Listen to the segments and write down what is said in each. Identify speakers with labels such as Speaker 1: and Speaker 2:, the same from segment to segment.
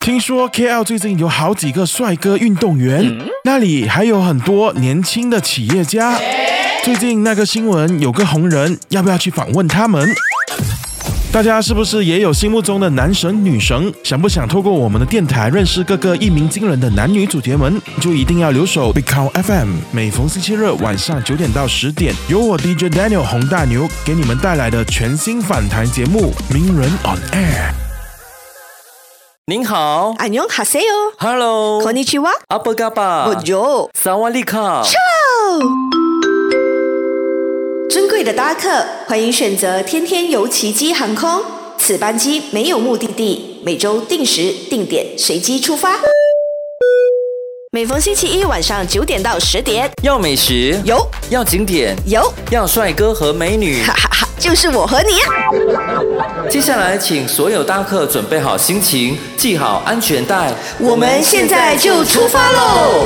Speaker 1: 听说 KL 最近有好几个帅哥运动员，那里还有很多年轻的企业家。最近那个新闻有个红人，要不要去访问他们？大家是不是也有心目中的男神女神？想不想透过我们的电台认识各个一鸣惊人的男女主角们？就一定要留守 Big Cow FM， 每逢星期日晚上9点到10点，由我 DJ Daniel 洪大牛给你们带来的全新访谈节目《名人 on Air》。
Speaker 2: 您好，
Speaker 3: 안녕하세요。
Speaker 2: Hello，
Speaker 3: konnichiwa。
Speaker 2: Apa kabar？
Speaker 3: Bonjour。
Speaker 2: Sawadee-ka。
Speaker 3: 尊贵的搭客，欢迎选择天天游奇迹航空。此班机没有目的地，每周定时定点随机出发。每逢星期一晚上9点到10点，
Speaker 2: 要美食
Speaker 3: 有，
Speaker 2: 要景点
Speaker 3: 有，
Speaker 2: 要帅哥和美女，
Speaker 3: 哈哈哈，就是我和你啊！
Speaker 2: 接下来请所有搭客准备好心情，系好安全带，
Speaker 3: 我们现在就出发喽！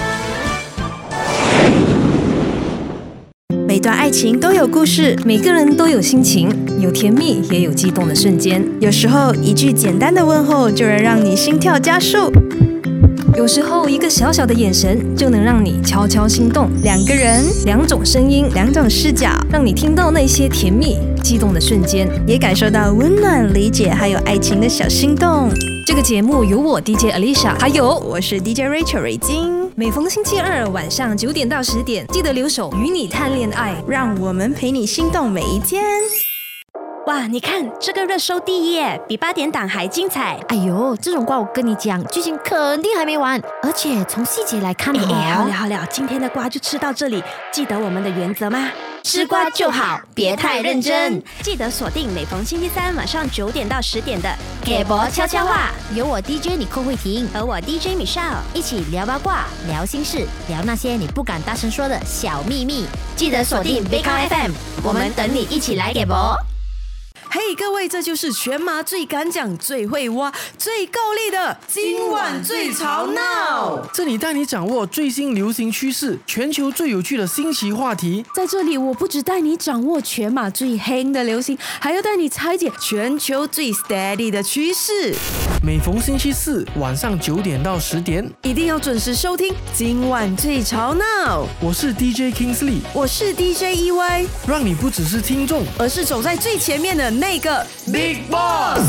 Speaker 4: 每段爱情都有故事，每个人都有心情，有甜蜜也有激动的瞬间。有时候一句简单的问候就能让你心跳加速，有时候一个小小的眼神就能让你悄悄心动。两个人，两种声音，两种视角，让你听到那些甜蜜激动的瞬间，也感受到温暖、理解还有爱情的小心动。这个节目由我 DJ Alicia， 还有我是 DJ Rachel 瑞金。每逢星期二晚上9点到10点，记得留守与你谈恋爱，
Speaker 3: 让我们陪你心动每一天。
Speaker 5: 哇，你看这个热搜第一耶，比8点档还精彩。
Speaker 6: 哎呦，这种瓜我跟你讲，剧情肯定还没完，而且从细节来看
Speaker 5: 好了，今天的瓜就吃到这里。记得我们的原则吗？吃瓜就好，别太认真。记得锁定每逢星期三晚上9点到10点的给博悄悄话，
Speaker 6: 有我 DJ 你寇慧婷
Speaker 5: 和我 DJ Michelle
Speaker 6: 一起聊八卦、聊心事、聊那些你不敢大声说的小秘密。
Speaker 5: 记得锁定 Big Cow FM， 我们等你一起来给博。
Speaker 4: 嘿，各位，这就是全马最敢讲、最会挖、最够力的今晚最吵闹。
Speaker 7: 这里带你掌握最新流行趋势，全球最有趣的新奇话题。
Speaker 4: 在这里，我不只带你掌握全马最黑的流行，还要带你拆解全球最 steady 的趋势。
Speaker 7: 每逢星期四晚上9点到10点，
Speaker 4: 一定要准时收听今晚最吵闹。
Speaker 7: 我是 DJ Kingsley，
Speaker 4: 我是 DJ EY，
Speaker 7: 让你不只是听众，
Speaker 4: 而是走在最前面的那个
Speaker 7: Big Boss。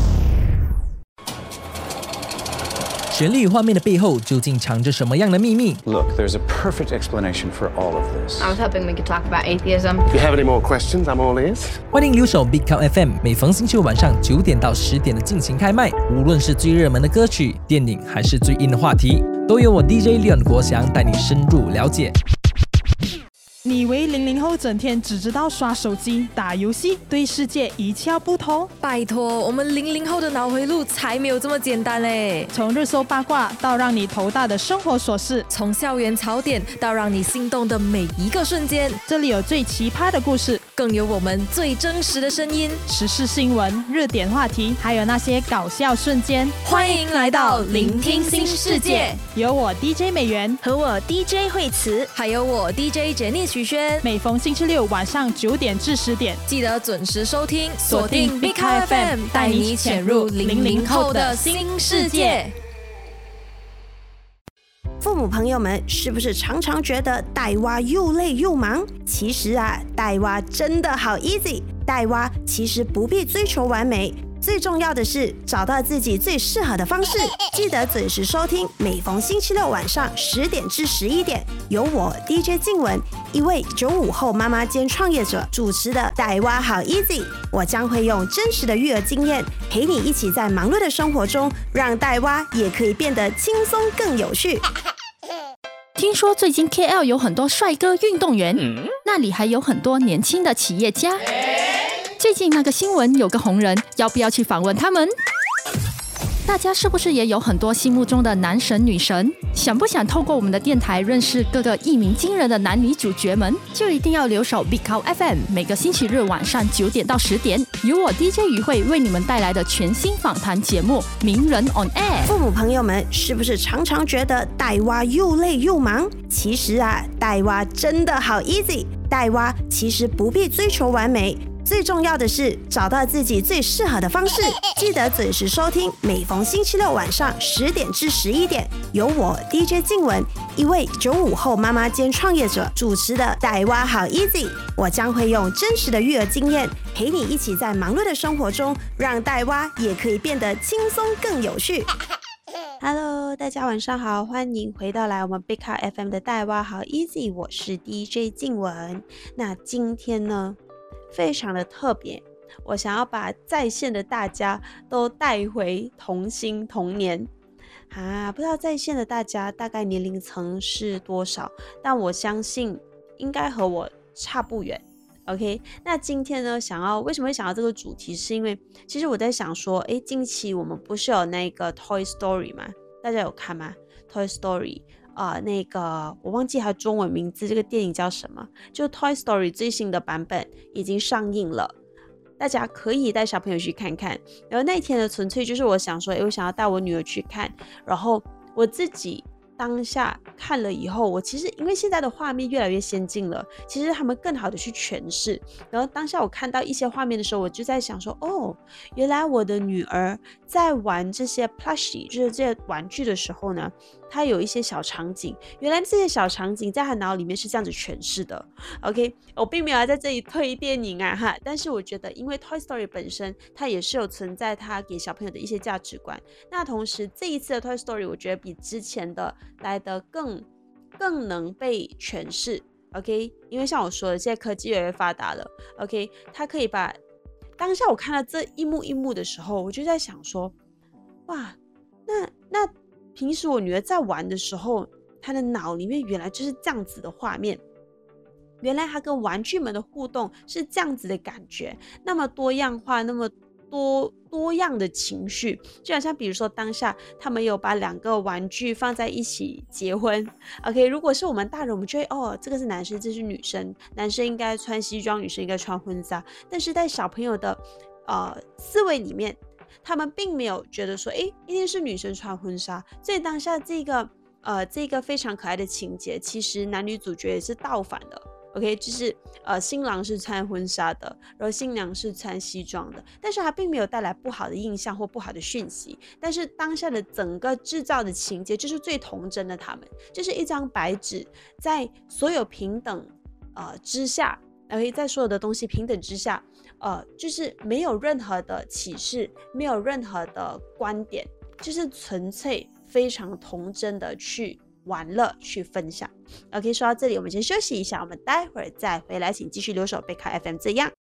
Speaker 8: 旋律画面的背后究竟藏着什么样的秘密
Speaker 9: Look, there's a perfect explanation for all of this.
Speaker 10: I was hoping we could talk about atheism.
Speaker 9: If you have any more questions, I'm all ears.
Speaker 8: 欢迎留守 Big Cow FM， 每逢星期五晚上9点到10点的尽情开麦。无论是最热门的歌曲、电影，还是最硬的话题，都由我 DJ Leon 国祥带你深入了解。
Speaker 11: 你以为00后整天只知道刷手机、打游戏，对世界一窍不通？
Speaker 4: 拜托，我们00后的脑回路才没有这么简单嘞！
Speaker 11: 从热搜八卦到让你头大的生活琐事，
Speaker 4: 从校园槽点到让你心动的每一个瞬间，
Speaker 11: 这里有最奇葩的故事，
Speaker 4: 更有我们最真实的声音，
Speaker 11: 时事新闻、热点话题，还有那些搞笑瞬间。
Speaker 4: 欢迎来到聆听新世界，
Speaker 11: 有我 DJ 美元
Speaker 5: 和我 DJ 惠慈，
Speaker 4: 还有我 DJ Jenny徐轩。
Speaker 11: 每逢星期六晚上9点至10点，
Speaker 4: 记得准时收听，锁定 Big Cow FM， 带你潜入00后的新世界。
Speaker 3: 父母朋友们，是不是常常觉得带娃又累又忙？其实啊，带娃真的好 easy。带娃其实不必追求完美，最重要的是找到自己最适合的方式。记得准时收听，每逢星期六晚上10点至11点，由我 DJ 静雯，一位95后妈妈兼创业者主持的带娃好 easy。我将会用真实的育儿经验，陪你一起在忙碌的生活中，让带娃也可以变得轻松更有趣。
Speaker 12: 听说最近 KL 有很多帅哥运动员，那里还有很多年轻的企业家。最近那个新闻有个红人，要不要去访问他们？大家是不是也有很多心目中的男神女神？想不想透过我们的电台认识各个一鸣惊人的男女主角们？就一定要留守 Big Cow FM， 每个星期日晚上9点到10点，由我 DJ 于慧为你们带来的全新访谈节目《名人 on Air》。
Speaker 3: 父母朋友们，是不是常常觉得带娃又累又忙？其实啊，带娃真的好 easy。带娃其实不必追求完美。 最重要的是找到自己最适合的方式。记得准时收听，每逢星期六晚上10点至11点，由我 DJ 静雯，一位95后妈妈兼创业者主持的带娃好 easy。我将会用真实的育儿经验，陪你一起在忙碌的生活中，让带娃也可以变得轻松更有趣。Hello， 大家晚上好，欢迎回到来我们 Big Car FM 的带娃好 easy， 我是 DJ 静雯。那今天呢，非常的特别，我想要把在线的大家都带回童心童年不知道在线的大家大概年龄层是多少，但我相信应该和我差不远。OK， 那今天呢，为什么会想到这个主题，是因为其实我在想说，近期我们不是有那个 Toy Story 吗？大家有看吗？ Toy Story 那个我忘记它中文名字，这个电影叫什么？就 Toy Story 最新的版本已经上映了，大家可以带小朋友去看看。然后那一天呢，纯粹就是我想说，我想要带我女儿去看，然后我自己当下看了以后，我其实因为现在的画面越来越先进了，其实他们更好的去诠释。然后当下我看到一些画面的时候，我就在想说，原来我的女儿在玩这些 plushie， 就是这些玩具的时候呢，她有一些小场景，原来这些小场景在她脑里面是这样子诠释的。OK， 我并没有在这里推电影但是我觉得因为 Toy Story 本身它也是有存在它给小朋友的一些价值观，那同时这一次的 Toy Story 我觉得比之前的来得更能被诠释。 OK， 因为像我说的，现在科技越来越发达了。 OK， 它可以把当下我看到这一幕一幕的时候，我就在想说，哇，那平时我女儿在玩的时候，她的脑里面原来就是这样子的画面，原来她跟玩具们的互动是这样子的感觉，那么多样化，那么多样的情绪，就好像比如说当下他们有把2个玩具放在一起结婚。 OK， 如果是我们大人，我们就会这个是男生，这是女生，男生应该穿西装，女生应该穿婚纱。但是在小朋友的思维里面，他们并没有觉得说一定是女生穿婚纱，所以当下这个非常可爱的情节，其实男女主角也是倒反的。OK， 就是新郎是穿婚纱的，然后新娘是穿西装的，但是它并没有带来不好的印象或不好的讯息。但是当下的整个制造的情节就是最童真的，他们就是一张白纸，在所有平等之下，OK， 在所有的东西平等之下，就是没有任何的启示，没有任何的观点，就是纯粹非常童真的去玩乐去分享。 OK， 说到这里我们先休息一下，我们待会儿再回来，请继续留守贝卡 FM。 这样